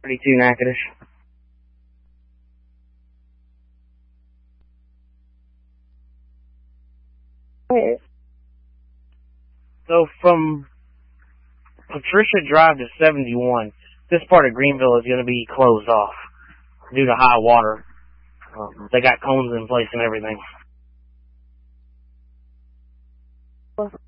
32 Natchitoches. Wait. So from Patricia Drive to 71, this part of Greenville is going to be closed off due to high water. They got cones in place and everything.